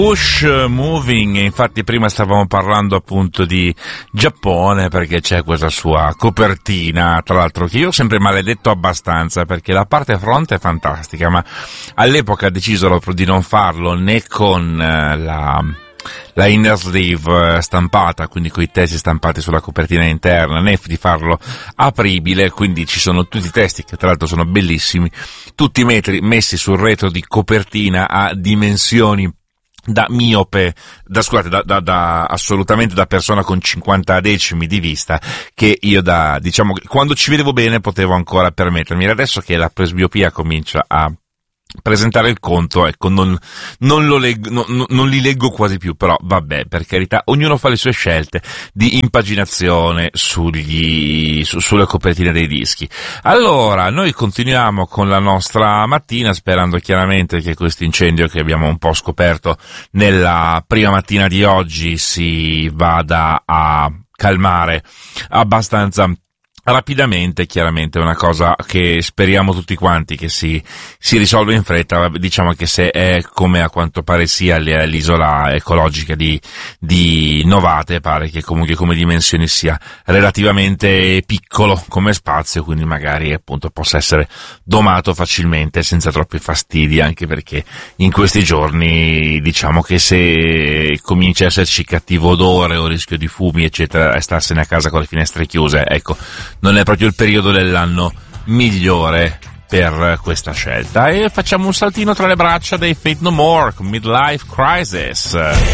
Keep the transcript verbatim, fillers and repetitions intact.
Push Moving, infatti prima stavamo parlando appunto di Giappone perché c'è questa sua copertina, tra l'altro che io ho sempre maledetto abbastanza perché la parte fronte è fantastica, ma all'epoca decisero di non farlo né con la... la inner sleeve stampata, quindi con i testi stampati sulla copertina interna, né di farlo apribile, quindi ci sono tutti i testi che tra l'altro sono bellissimi, tutti metri, messi sul retro di copertina a dimensioni da miope, da scusate, da, da, da assolutamente da persona con cinquanta decimi di vista, che io da, diciamo, quando ci vedevo bene potevo ancora permettermi, adesso che la presbiopia comincia a presentare il conto, ecco, non, non lo leggo, non, non li leggo quasi più, però vabbè, per carità, ognuno fa le sue scelte di impaginazione sugli, su, sulle copertine dei dischi. Allora, noi continuiamo con la nostra mattina, sperando chiaramente che questo incendio che abbiamo un po' scoperto nella prima mattina di oggi si vada a calmare abbastanza rapidamente. Chiaramente è una cosa che speriamo tutti quanti che si, si risolve in fretta. Diciamo che se è come a quanto pare sia l'isola ecologica di, di Novate, pare che comunque come dimensioni sia relativamente piccolo come spazio, quindi magari appunto possa essere domato facilmente senza troppi fastidi, anche perché in questi giorni diciamo che se comincia a esserci cattivo odore o rischio di fumi eccetera e starsene a casa con le finestre chiuse, ecco, non è proprio il periodo dell'anno migliore per questa scelta. E facciamo un saltino tra le braccia dei Faith No More con Midlife Crisis.